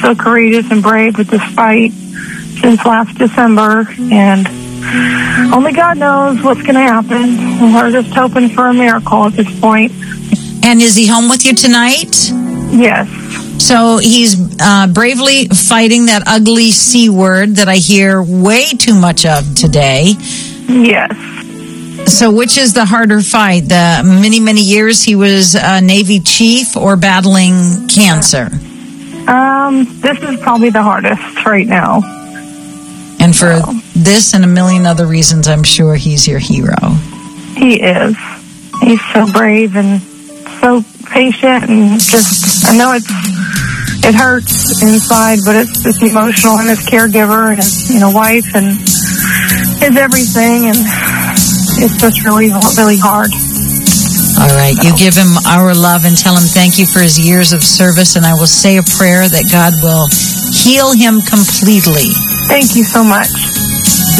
so courageous and brave with this fight since last December, and only God knows what's going to happen. We're just hoping for a miracle at this point. And is he home with you tonight? Yes. So he's bravely fighting that ugly C word that I hear way too much of today. Yes. So which is the harder fight? The many, many years he was a Navy chief or battling cancer? This is probably the hardest right now. And for this and a million other reasons, I'm sure he's your hero. He is. He's so brave and so patient, and just, I know it hurts inside, but it's just emotional, and his caregiver and his wife and his everything, and it's just really, really hard. All right, you give him our love and tell him thank you for his years of service, and I will say a prayer that God will heal him completely. Thank you so much.